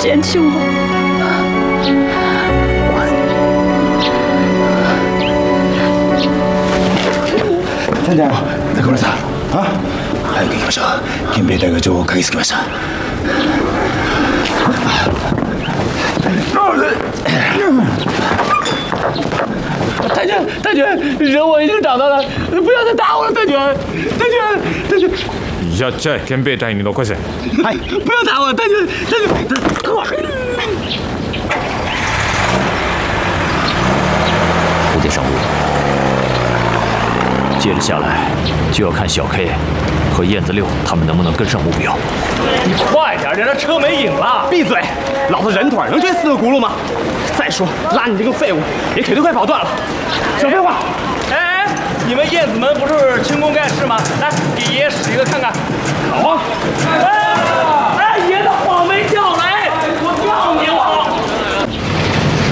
嫌弃我。 站長、中村さん、早く行きましょう。憲兵隊が情報を嗅ぎつけました。太君，人我已经找到了，不要再打我了，太君。 やっちゃえ、憲兵隊に残せ。 はい、不要打我，太君。 福建上路，接着下来就要看小 K 和燕子六他们能不能跟上目标。 你快点，人家车没影了！闭嘴！老子人腿能追4个轱辘吗？再说拉你这个废物，也腿都快跑断了。少废话！哎，你们燕子门不是轻功盖世吗？来，给爷爷使一个看看。好啊！哎